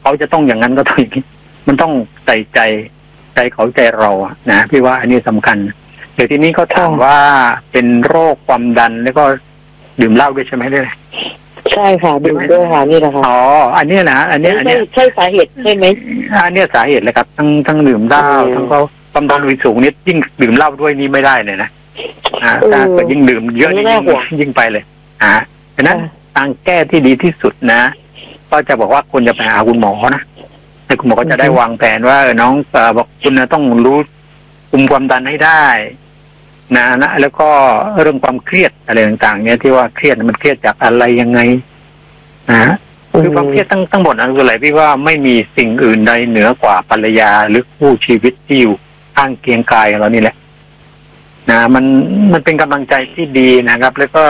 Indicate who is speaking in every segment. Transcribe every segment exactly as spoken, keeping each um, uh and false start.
Speaker 1: เขาจะต้องอย่างนั้นก็ต้องอย่างนี้มันต้องใส่ใจใจเขาใจเราอะนะพี่ว่าอันนี้สำคัญเดี๋ยวทีนี้ก็ถามว่าเป็นโรคความดันแล้วก็ดื่มเหล้าด้วยใช่ไหมเนี่ย
Speaker 2: ใช่ค่ะดื่มด้วยค่ะนี่แหละค่ะ
Speaker 1: อ๋ออันนี้นะอันนี้อันนี้
Speaker 2: ใช่สาเหตุใช่ไหม
Speaker 1: อันนี้สาเหตุเลยครับทั้งทั้งดื่มเหล้าทั้งเขาความดันโลหิตสูงนี่ยิ่งดื่มเหล้าด้วยนี่ไม่ได้เลยนะอ่าถ้าเกิดยิ่งดื่มเยอะนี่ยิ่งยิ่งไปเลยอ่าฉะนั้นทางแก้ที่ดีที่สุดนะก็จะบอกว่าคุณจะไปหาคุณหมอนะให้คุณหมอก็จะได้วางแผนว่าน้องบอกคุณนะต้องรู้คุมความดันให้ได้นะนะแล้วก็เรื่องความเครียดอะไรต่างๆเนี่ยที่ว่าเครียดมันเครียดจากอะไรยังไงนะคือความเครียดตั้งตั้งหมดอันคืออะไรพี่ว่าไม่มีสิ่งอื่นใดเหนือกว่าภรรยาหรือคู่ชีวิตที่อยู่ข้างเคียงกายเรานี่แหละนะมันมันเป็นกำลังใจที่ดีนะครับแล้วก็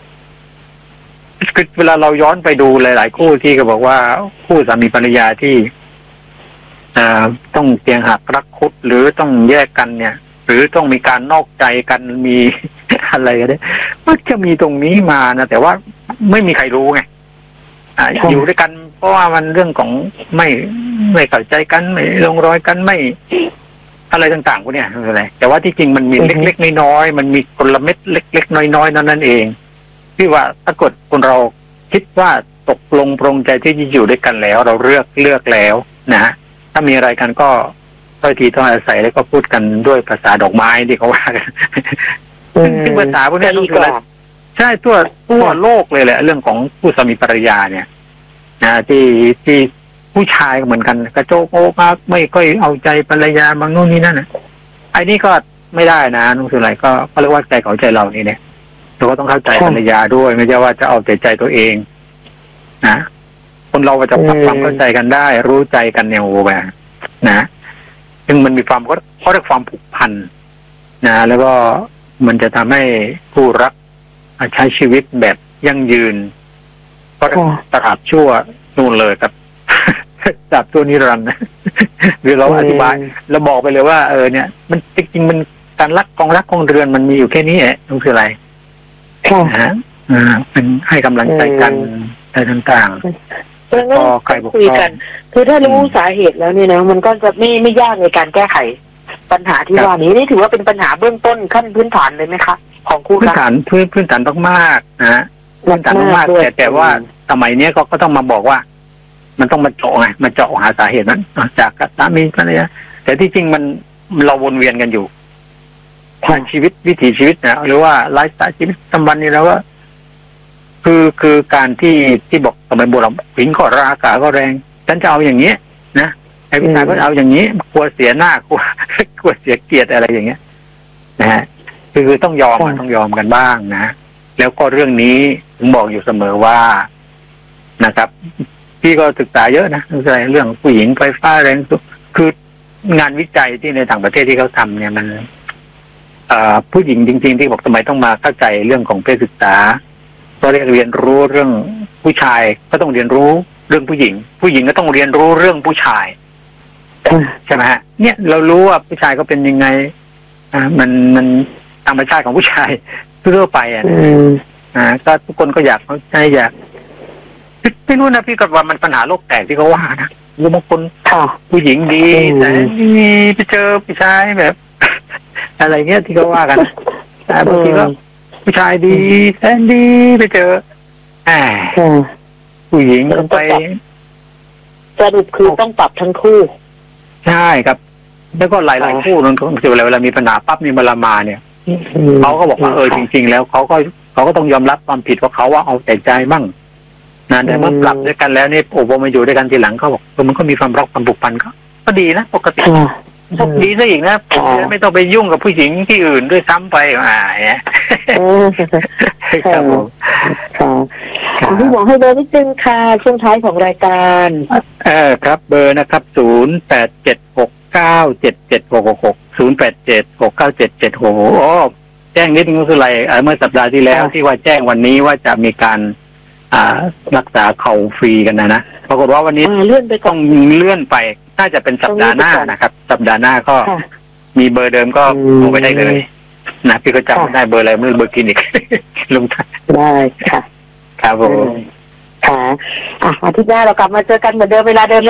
Speaker 1: คือเวลาเราย้อนไปดูหลายๆคู่ที่ก็บอกว่าคู่สามีภรรยาที่อ่าต้องเตียงหักรักคุดหรือต้องแยกกันเนี่ยหรือต้องมีการนอกใจกันมีอะไรกันเนี่ยมันจะมีตรงนี้มานะแต่ว่าไม่มีใครรู้ไงอ่าอยู่ด้วยกันเพราะว่ามันเรื่องของไม่ไม่เข้าใจกันไม่ลงรอยกันไม่อะไรต่างๆพวกเนี้ยอะไรแต่ว่าที่จริงมันมีเล็กๆน้อยๆมันมีกลเม็ดเล็กๆน้อยๆนั่นนั่นเองที่ว่าถ้าเกิดคนเราคิดว่าตกลงปรงใจที่จะอยู่ด้วยกันแล้วเราเลือกเลือกแล้วนะถ้ามีอะไรกันก็ถ้อยทีถ้อยอาศัยแล้วก็พูดกันด้วยภาษาดอกไม้ที่เขาว่ากันซึ่งภาษาพวกนี้ต้องคือใช่ทั่วทั่วโลกเลยแหละเรื่องของผู้สามีภรรยาเนี่ยนะที่ที่ผู้ชายเหมือนกันกระโจกโอ้มากไม่ค่อยเอาใจภรรยาบางนู่นนี่นั่นนะไอ้นี่ก็ไม่ได้นะนู่นคืออะไรก็ก็เรียกว่าใจเขาใจเรานี่เนี่ยเราก็ต้องเข้าใจภรรยาด้วยไม่ใช่ว่าจะเอาแต่ใจตัวเองนะคนเราจะปรับความเข้าใจกันได้รู้ใจกันเนี่ยโอ้แบบนะซึ่งมันมีความเขาเรียกความผูกพันนะแล้วก็มันจะทำให้ผู้รักใช้ชีวิตแบบยั่งยืนก็ตราบชั่วนู่นเลยครับตราบชั่วนิรันดร์หรือเราอธิบายเราบอกไปเลยว่าเออเนี่ยมันจริงๆมันการรักกองรักกองเรือนมันมีอยู่แค่นี้แหละนั่นคืออะไรนะฮะอ่าเป็นให้กำลังใจกันอะไรต่างๆ
Speaker 2: ก็ใครคุยกันคือถ้ารู้สาเหตุแล้วเนี่ยนะมันก็จะไม่ไม่ยากในการแก้ไขปัญหาที่ว่านี้นี่ถือว่าเป็นปัญหาเบื้องต้นขั้นพื้นฐานเลยไหมคะของคู่รัก
Speaker 1: พื้นฐานพื้นพื้นฐานมากๆนะพื้นฐานมากแต่แต่ว่าสมัยนี้ก็ก็ต้องมาบอกว่ามันต้องมาเจาะไงมาเจาะหาสาเหตุนั้นจากสามีภรรยาแต่ที่จริงมันเราวนเวียนกันอยู่ทางชีวิตวิถีชีวิตนะหรือว่าไลฟ์สไตล์ชีวิตประจำวันนี่แล้วว่าคือคือการที่ที่บอกสมัยโบราณผิงก็ราคาก็แรงฉันจะเอาอย่างนี้นะไอ้ผู้ชายก็เอาอย่างนี้กลัวเสียหน้ากลัวกลัวเสียเกียรติอะไรอย่างเงี้ยนะฮะคือต้องยอมต้องยอมกันบ้างนะแล้วก็เรื่องนี้ผมบอกอยู่เสมอว่านะครับพี่ก็ศึกษาเยอะนะเรื่องผู้หญิงไฟฟ้าแรงสูงคืองานวิจัยที่ในต่างประเทศที่เขาทำเนี่ยมันผู้หญิงจริงๆที่บอกทำไมต้องมาเข้าใจเรื่องของเพศศึกษาก็เรียนรู้เรื่องผู้ชายก็ต้องเรียนรู้เรื่องผู้หญิงผู้หญิงก็ต้องเรียนรู้เรื่องผู้ชายใช่ไหมฮะเนี่ยเรารู้ว่าผู้ชายก็เป็นยังไงอ่ามันมันธรรมชาติของผู้ชายทั่วไปอ่ะอ่าก็ทุกคนก็อยากเข้าใจอยากไม่รู้นะพี่ก็ว่ามันปัญหาโลกแตกที่เขาว่านะบางคนผู้หญิงดีแต่ไปเจอผู้ชายแบบอะไรเงี้ยที่เขาว่ากันแต่บางทีก็ผู้ชายดีแสนดีไปเจออ่าผู้หญิงไป
Speaker 2: สรุปคือต้องปรับทั้งคู่
Speaker 1: ใช่ครับแล้วก็หลายๆคู่นั้นก็เวลาเวลามีปัญหาปั๊บมีเวลามาเนี่ยเขาก็บอกว่าเออจริงๆแล้วเขาก็เขาก็ต้องยอมรับความผิดว่าเขาว่าเอาแต่ใจบ้างนะแต่เมื่อปรับด้วยกันแล้วนี่โอ้โหมาอยู่ด้วยกันทีหลังเขาบอกมันก็มีความรักความผูกพันก็ก็ดีนะปกติพวกดีซะอีกนะไม่ต้องไปยุ่งกับผู้หญิงที่อื่นด้วยซ้ำไปอ่าเนี่ยครับผม
Speaker 2: พี่หมอให้เบอร์นิดนึงค่ะช่วงท้ายของรายการ
Speaker 1: เออครับเบอร์นะครับศูนย์แปดเจ็ดหกเก้าเจ็ดเจ็ดหกหกศูนย์แปดเจ็ดหกเก้าเจ็ดเจ็ดหกโอ้แจ้งนิดนึงก็คืออะไรเมื่อสัปดาห์ที่แล้วที่ว่าแจ้งวันนี้ว่าจะมีการอ่ารักษาเข่าฟรีกันนะนะปรากฏว่าวันนี้
Speaker 2: เลื่อนไป
Speaker 1: ต้องเลื่อนไปน่าจะเป็นสัปดาห์หน้านะครับสัปดาห์หน้าก็มีเบอร์เดิมก็โทรไปได้เลยนะพี่ก็จำไม่ได้เบอร์อะไรไม่รู้เบอร์คลินิกลงท้าย
Speaker 2: ได้ค่ะ
Speaker 1: ครับผม
Speaker 2: ค่ะอ่ะอาทิตย์หน้าเรากลับมาเจอกันเหมือนเดิมเวลาเดิม